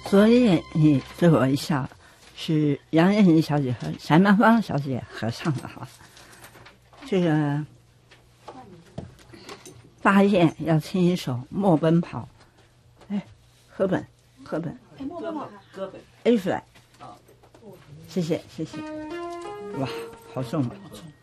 昨夜你对我一笑，是杨艳妮小姐和翟曼芳小姐合唱的哈。这个大雁要听一首《莫奔跑》，哎，赫本， 莫奔跑， 歌本 A flat，谢谢，哇，好重啊！ 好重。